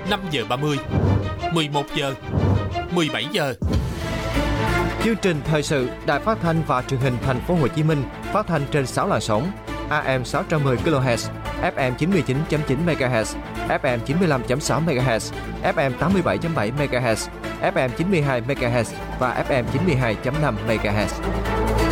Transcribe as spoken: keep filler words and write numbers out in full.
năm giờ ba mươi, mười một giờ, mười bảy giờ. Chương trình thời sự Đài Phát thanh và Truyền hình Thành phố Hồ Chí Minh phát thanh trên sáu làn sóng: a em sáu trăm mười ki lô héc, ép em chín mươi chín chấm chín mê ga héc, ép em chín mươi lăm chấm sáu mê ga héc, ép em tám mươi bảy chấm bảy mê ga héc, ép em chín mươi hai mê ga héc và ép em chín mươi hai chấm năm mê ga héc.